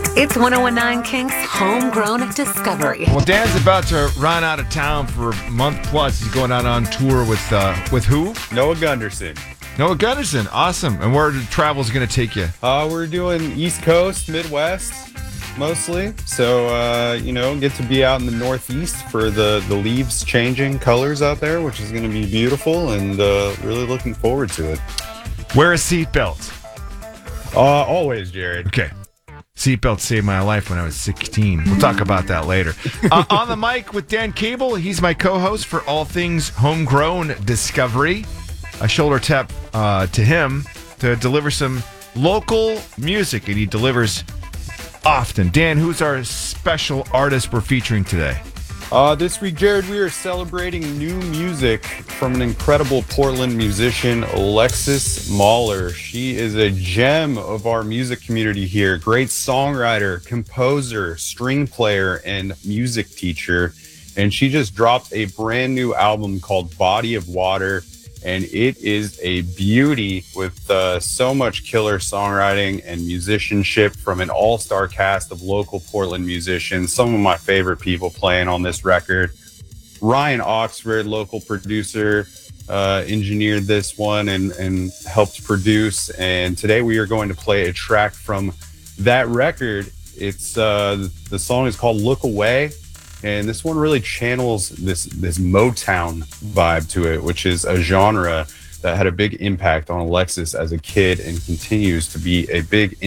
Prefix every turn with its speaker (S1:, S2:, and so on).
S1: It's 1019 Kinks Homegrown Discovery.
S2: Well, Dan's about to run out of town for a month plus. He's going out on tour with who?
S3: Noah Gunderson.
S2: Noah Gunderson. Awesome. And where the travel's going to take you?
S3: We're doing East Coast, Midwest, mostly. So, get to be out in the Northeast for the leaves changing colors out there, which is going to be beautiful, and really looking forward to it.
S2: Wear a seatbelt.
S3: Always, Jared.
S2: Okay. Seatbelt saved my life when I was 16. We'll talk about that later. On the mic with Dan Cable. He's my co-host for all things Homegrown Discovery. A shoulder tap to him to deliver some local music, and he delivers often. Dan, who's our special artist we're featuring today?
S3: This week, Jared, we are celebrating new music from an incredible Portland musician, Alexis Mahler. She is a gem of our music community here. Great songwriter, composer, string player, and music teacher. And she just dropped a brand new album called Body of Water. And it is a beauty with so much killer songwriting and musicianship from an all-star cast of local Portland musicians. Some of my favorite people playing on this record. Ryan Oxford, local producer, engineered this one and helped produce. And today we are going to play a track from that record. It's the song is called Look Away. And this one really channels this Motown vibe to it, which is a genre that had a big impact on Alexis as a kid and continues to be a big